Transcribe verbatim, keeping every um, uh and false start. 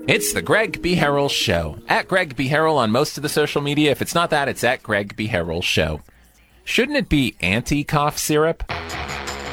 It's the Greg B. Harrell Show. At Greg B. Harrell on most of the social media. If it's not that, it's at Greg B. Harrell Show. Shouldn't it be anti-cough syrup?